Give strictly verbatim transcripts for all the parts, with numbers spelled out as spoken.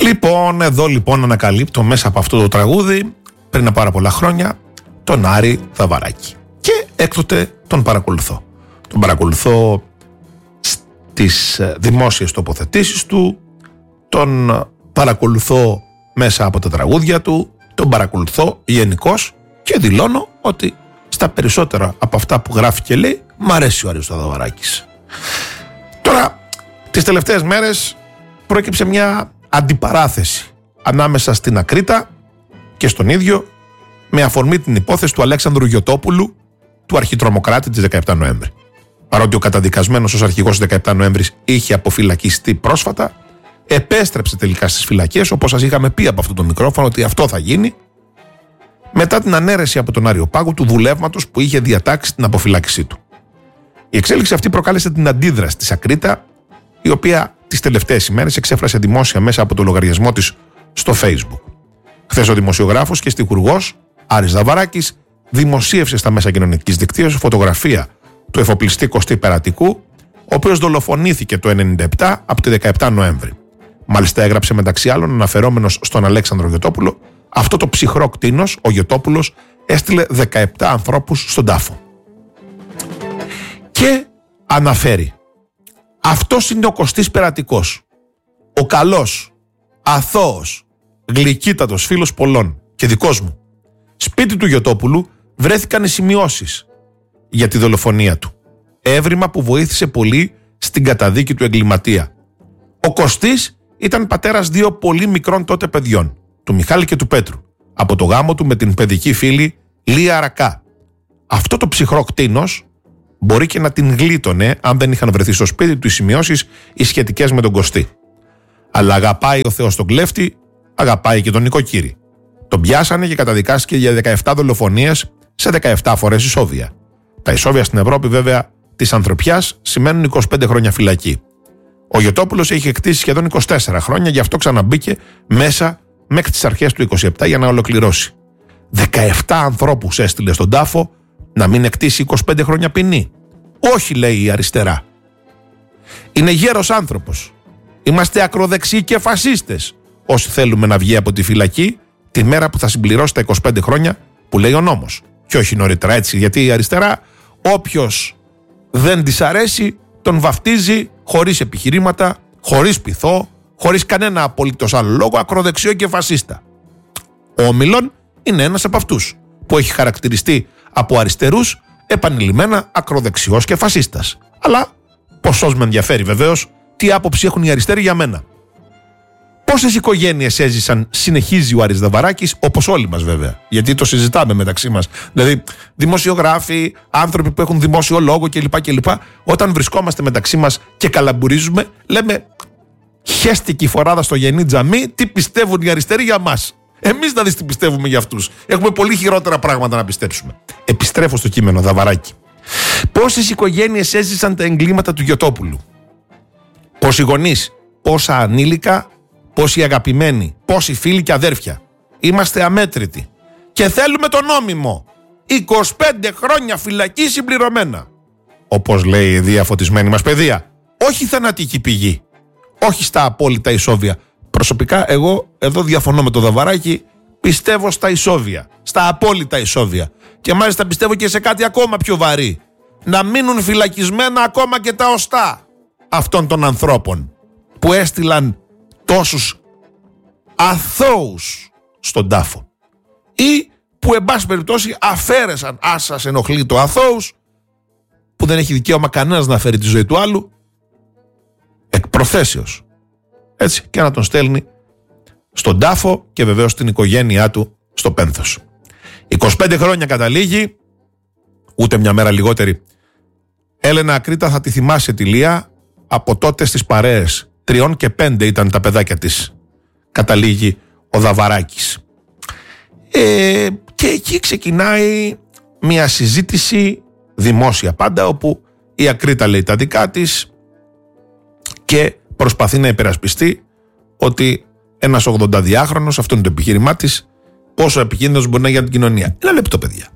Λοιπόν, εδώ λοιπόν ανακαλύπτω μέσα από αυτό το τραγούδι πριν από πάρα πολλά χρόνια τον Άρη Δαβαράκη. Και έκτοτε τον παρακολουθώ. Τον παρακολουθώ στις δημόσιες τοποθετήσεις του, τον παρακολουθώ μέσα από τα τραγούδια του, τον παρακολουθώ γενικώς και δηλώνω ότι στα περισσότερα από αυτά που γράφει και λέει μ' αρέσει ο Άρης Δαβαράκης. Τώρα, τις τελευταίες μέρες προέκυψε μια αντιπαράθεση ανάμεσα στην Ακρίτα και στον ίδιο με αφορμή την υπόθεση του Αλέξανδρου Γιωτόπουλου, του αρχιτρομοκράτη της δεκαεπτά Νοέμβρη. Παρότι ο καταδικασμένος ως αρχηγός της δεκαεπτά Νοέμβρης είχε αποφυλακιστεί πρόσφατα, επέστρεψε τελικά στις φυλακές, όπως σας είχαμε πει από αυτό το μικρόφωνο ότι αυτό θα γίνει, μετά την ανέρεση από τον Αριοπάγο του δουλεύματος που είχε διατάξει την αποφυλάκησή του. Η εξέλιξη αυτή προκάλεσε την αντίδραση της Ακρίτα, η οποία τις τελευταίες ημέρες εξέφρασε δημόσια μέσα από το λογαριασμό της στο Facebook. Χθες ο δημοσιογράφος και στιχουργός Άρης Δαβαράκης δημοσίευσε στα μέσα κοινωνικής δικτύωσης φωτογραφία του εφοπλιστή Κωστή Περατικού, ο οποίος δολοφονήθηκε το ενενήντα επτά από τη δεκαεπτά Νοέμβρη. Μάλιστα έγραψε μεταξύ άλλων, αναφερόμενος στον Αλέξανδρο Γιωτόπουλο, αυτό το ψυχρό κτήνος, ο Γιωτόπουλος έστειλε δεκαεπτά ανθρώπους στον τάφο. Και αναφέρει, αυτός είναι ο Κωστής Περατικός, ο καλός, αθώος, γλυκύτατος φίλος πολλών και δικός μου. Σπίτι του Γιωτόπουλου βρέθηκαν οι σημειώσεις για τη δολοφονία του. Έβριμα που βοήθησε πολύ στην καταδίκη του εγκληματία. Ο Κωστής ήταν πατέρας δύο πολύ μικρών τότε παιδιών, του Μιχάλη και του Πέτρου, από το γάμο του με την παιδική φίλη Λία Αρακά. Αυτό το ψυχρό κτήνος μπορεί και να την γλίτωνε αν δεν είχαν βρεθεί στο σπίτι του οι σημειώσεις οι σχετικές με τον Κωστή. Αλλά αγαπάει ο Θεός τον κλέφτη, αγαπάει και τον νοικοκύρη. Τον πιάσανε και καταδικάστηκε για δεκαεπτά δολοφονίες σε δεκαεπτά φορές ισόβια. Τα ισόβια στην Ευρώπη, βέβαια, της ανθρωπιάς σημαίνουν είκοσι πέντε χρόνια φυλακή. Ο Γιωτόπουλος είχε κτίσει σχεδόν είκοσι τέσσερα χρόνια, γι' αυτό ξαναμπήκε μέσα μέχρι τις αρχές του είκοσι επτά για να ολοκληρώσει. δεκαεπτά ανθρώπους έστειλε στον τάφο να μην εκτίσει είκοσι πέντε χρόνια ποινή. Όχι, λέει η αριστερά. Είναι γέρος άνθρωπος. Είμαστε ακροδεξιοί και φασίστες όσοι θέλουμε να βγει από τη φυλακή τη μέρα που θα συμπληρώσει τα είκοσι πέντε χρόνια που λέει ο νόμος. Και όχι νωρίτερα, έτσι, γιατί η αριστερά όποιος δεν της αρέσει τον βαφτίζει χωρίς επιχειρήματα, χωρίς πειθό, χωρίς κανένα απολύτως άλλο λόγο, ακροδεξιό και φασίστα. Ο Όμιλον είναι ένας από αυτούς που έχει χαρακτηριστεί από αριστερούς επανειλημμένα ακροδεξιός και φασίστας. Αλλά ποσός με ενδιαφέρει βεβαίως τι άποψη έχουν οι αριστεροί για μένα. Πόσες οικογένειες έζησαν, συνεχίζει ο Άρης Δαβαράκης, όπως όλοι μας βέβαια, γιατί το συζητάμε μεταξύ μας. Δηλαδή, δημοσιογράφοι, άνθρωποι που έχουν δημόσιο λόγο κλπ. κλπ. Όταν βρισκόμαστε μεταξύ μας και καλαμπουρίζουμε, λέμε χέστηκε η φοράδα στο γενή τζαμί, τι πιστεύουν οι αριστεροί για μας. Εμείς να δεις τι πιστεύουμε για αυτούς. Έχουμε πολύ χειρότερα πράγματα να πιστέψουμε. Επιστρέφω στο κείμενο, Δαβαράκη. Πόσες οικογένειες έζησαν τα εγκλήματα του Γιωτόπουλου. Πόσοι γονείς, πόσα ανήλικα. Πόσοι αγαπημένοι, πόσοι φίλοι και αδέρφια. Είμαστε αμέτρητοι. Και θέλουμε το νόμιμο. είκοσι πέντε χρόνια φυλακή συμπληρωμένα. Όπως λέει η διαφωτισμένη μας παιδεία. Όχι θανατική πηγή. Όχι στα απόλυτα ισόβια. Προσωπικά εγώ εδώ διαφωνώ με το Δαβαράκη. Πιστεύω στα ισόβια. Στα απόλυτα ισόβια. Και μάλιστα πιστεύω και σε κάτι ακόμα πιο βαρύ. Να μείνουν φυλακισμένα ακόμα και τα οστά αυτών των ανθρώπων που έστειλαν τόσους αθώους στον τάφο ή που εν πάση περιπτώσει αφαίρεσαν, αν σας ενοχλεί το αθώους, που δεν έχει δικαίωμα κανένας να φέρει τη ζωή του άλλου εκ προθέσεως, έτσι, και να τον στέλνει στον τάφο και βεβαίως την οικογένειά του στο πένθος. είκοσι πέντε χρόνια καταλήγει, ούτε μια μέρα λιγότερη. Έλενα Ακρίτα, θα τη θυμάσαι τη Λία, από τότε στις παρέες τριών και πέντε ήταν τα παιδάκια της, καταλήγει ο Δαβαράκης. Ε, και εκεί ξεκινάει μια συζήτηση δημόσια πάντα, όπου η Ακρίτα λέει τα δικά της και προσπαθεί να υπερασπιστεί ότι ένας ογδονταδιάχρονος, αυτό είναι το επιχείρημά της, πόσο επικίνδυνος μπορεί να είναι για την κοινωνία. Ένα λεπτό, παιδιά.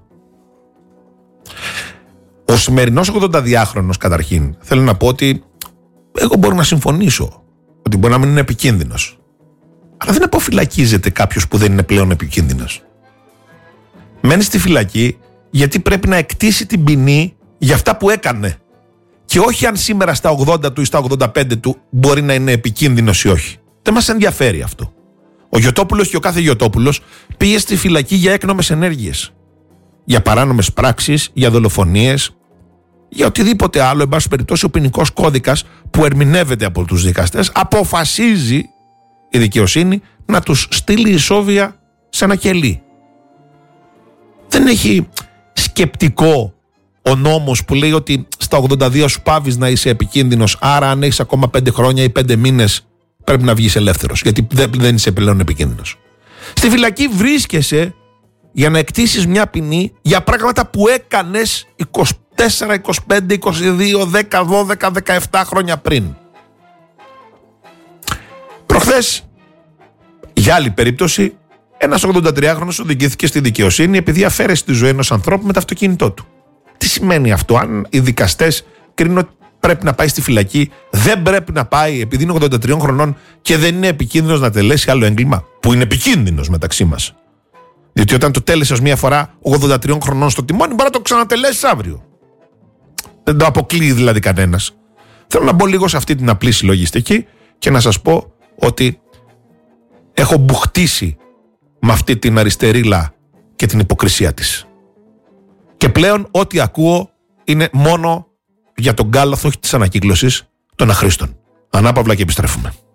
Ο σημερινός ογδονταδιάχρονος, καταρχήν, θέλω να πω ότι εγώ μπορώ να συμφωνήσω ότι μπορεί να μην είναι επικίνδυνος. Αλλά δεν αποφυλακίζεται κάποιος που δεν είναι πλέον επικίνδυνος. Μένει στη φυλακή γιατί πρέπει να εκτίσει την ποινή για αυτά που έκανε. Και όχι αν σήμερα στα ογδόντα του ή στα ογδόντα πέντε του μπορεί να είναι επικίνδυνος ή όχι. Δεν μας ενδιαφέρει αυτό. Ο Γιωτόπουλος και ο κάθε Γιωτόπουλος πήγε στη φυλακή για έκνομες ενέργειες. Για παράνομες πράξεις, για δολοφονίες, για οτιδήποτε άλλο. Εν πάση περιπτώσει, ο ποινικός κώδικας που ερμηνεύεται από τους δικαστές αποφασίζει η δικαιοσύνη να τους στείλει ισόβια σε ένα κελί. Δεν έχει σκεπτικό ο νόμος που λέει ότι στα ογδόντα δύο σου πάβεις να είσαι επικίνδυνος, άρα αν έχεις ακόμα πέντε χρόνια ή πέντε μήνες πρέπει να βγεις ελεύθερος, γιατί δεν είσαι πλέον επικίνδυνος. Στη φυλακή βρίσκεσαι για να εκτίσεις μια ποινή για πράγματα που έκανες είκοσι τέσσερα, είκοσι πέντε, είκοσι δύο, δέκα, δώδεκα, δεκαεπτά χρόνια πριν. Προχθές, για άλλη περίπτωση, ένας ογδοντατριάχρονος οδηγήθηκε στη δικαιοσύνη επειδή αφαίρεσε τη ζωή ενός ανθρώπου με το αυτοκίνητό του. Τι σημαίνει αυτό? Αν οι δικαστές κρίνουν ότι πρέπει να πάει στη φυλακή, δεν πρέπει να πάει επειδή είναι ογδόντα τριών χρονών και δεν είναι επικίνδυνος να τελέσει άλλο έγκλημα, που είναι επικίνδυνος μεταξύ μας. Διότι όταν το τέλεσες μία φορά ογδόντα τριών χρονών στο τιμόνι, μπορεί να το ξανατελέσεις αύριο. Δεν το αποκλείει δηλαδή κανένας. Θέλω να μπω λίγο σε αυτή την απλή συλλογιστική και να σας πω ότι έχω μπουχτίσει με αυτή την αριστερίλα και την υποκρισία της. Και πλέον ό,τι ακούω είναι μόνο για τον κάλαθο, όχι της ανακύκλωσης των αχρήστων. Ανάπαυλα και επιστρέφουμε.